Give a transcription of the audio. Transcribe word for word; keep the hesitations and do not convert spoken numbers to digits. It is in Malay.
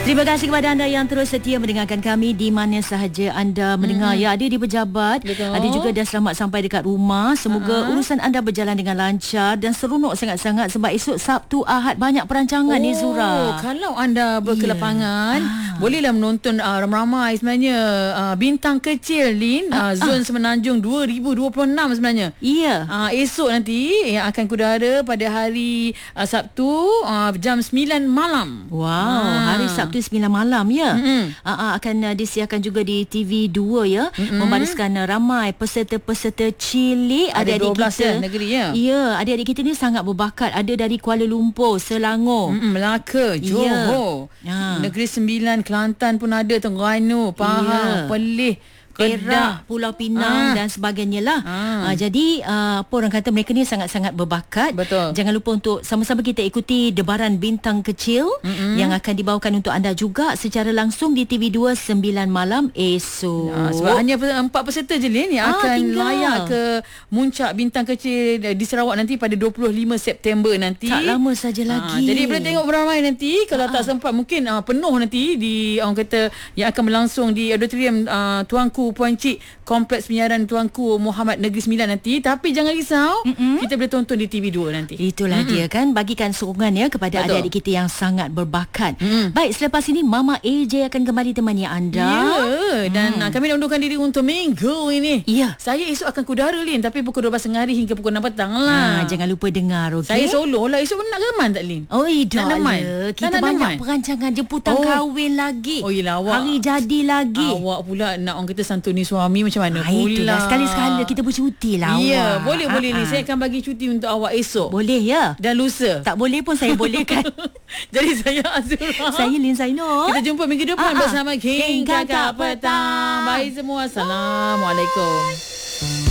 Terima kasih kepada anda yang terus setia mendengarkan kami di mana sahaja anda mendengar. Hmm. Ya, ada di pejabat, betul. Ada juga dah selamat sampai dekat rumah. Semoga uh-huh. urusan anda berjalan dengan lancar dan seronok sangat-sangat sebab esok Sabtu Ahad banyak perancangan oh, ni Zura. Kalau anda berkelapangan, yeah. ah. bolehlah menonton uh, ramai-ramai sebenarnya uh, bintang kecil Lin, uh, uh, Zon uh. Semenanjung dua ribu dua puluh enam sebenarnya. Ya. Yeah. Uh, esok nanti yang akan kudara pada hari uh, Sabtu uh, jam sembilan malam. Wow, uh. hari Sabtu sembilan malam ya. Mm-hmm. Uh, uh, akan uh, disiarkan juga di T V dua ya. Mm-hmm. Membariskan uh, ramai peserta-peserta cilik, ada adik-adik kita. Ya, negeri ya. Ya, adik-adik kita ni sangat berbakat. Ada dari Kuala Lumpur, Selangor, mm-hmm. Melaka, Johor, ya. Negeri Sembilan, Kelantan pun ada, Terengganu, Pahang, ya. Perlis, Perak, Pulau Pinang ah. dan sebagainya lah. Ah. Ah, jadi uh, apa orang kata, mereka ni sangat-sangat berbakat. Betul. Jangan lupa untuk sama-sama kita ikuti debaran bintang kecil mm-hmm. yang akan dibawakan untuk anda juga secara langsung di T V dua sembilan malam esok. Ya, sebab hanya empat peserta je Lin yang ah, akan tinggal. layak ke muncak bintang kecil di Sarawak nanti pada dua puluh lima September nanti. Tak lama saja ah, lagi. Jadi boleh tengok beramai nanti. Kalau ah. tak sempat mungkin uh, penuh nanti di orang kata yang akan berlangsung di auditorium uh, Tuanku Puan Cik Kompleks Penyiaran Tuanku Muhammad Negeri Sembilan nanti. Tapi jangan risau, mm-hmm. kita boleh tonton di T V dua nanti. Itulah mm-hmm. dia kan, bagikan sokongan ya kepada Betul. adik-adik kita yang sangat berbakat. Mm. Baik, selepas ini Mama A J akan kembali temani anda. Ya, dan mm. kami nak undurkan diri untuk minggu ini. Ya. Saya esok akan kudara Lin, tapi pukul dua belas tiga puluh hari hingga pukul enam petang lah. Ha, jangan lupa dengar, okey? Saya solo lah. Esok nak reman tak Lin? Oh, dah lah. Kita nak banyak neman. perancangan jemputan oh. kahwin lagi. Oh, yelah awak. Hari jadi lagi. Awak pula nak orang kata santuni suami macam mana ha, pula. Itulah, sekali-sekala kita bercuti lah ya, awak. boleh boleh ni. Saya akan bagi cuti untuk awak esok. Boleh ya. Dan lusa. Tak boleh pun saya bolehkan. Jadi saya Azura. Saya Lin Zainur. Kita jumpa minggu depan Ha-ha. bersama King, King Kakak Petang. Bye semua. Assalamualaikum.